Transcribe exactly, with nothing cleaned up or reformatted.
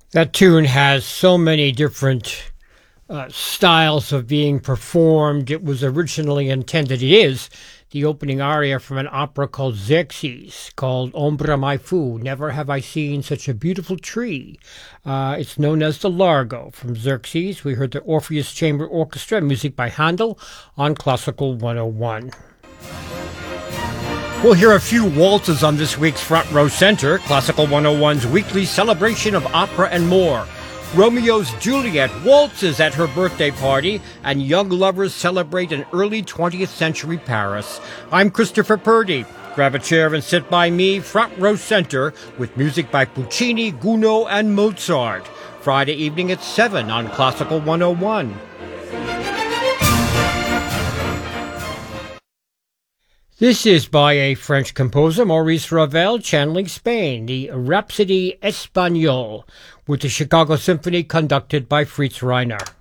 That tune has so many different uh, styles of being performed. It was originally intended, it is, the opening aria from an opera called Xerxes, called Ombra Mai Fu, Never Have I Seen Such a Beautiful Tree. Uh, it's known as the Largo from Xerxes. We heard the Orpheus Chamber Orchestra, music by Handel, on Classical one oh one. We'll hear a few waltzes on this week's Front Row Center, Classical one oh one's weekly celebration of opera and more. Romeo's Juliet waltzes at her birthday party, and young lovers celebrate an early twentieth century Paris. I'm Christopher Purdy. Grab a chair and sit by me, Front Row Center, with music by Puccini, Gounod, and Mozart. Friday evening at seven on Classical one oh one. This is by a French composer, Maurice Ravel, channeling Spain, the Rhapsody Espagnole, with the Chicago Symphony conducted by Fritz Reiner.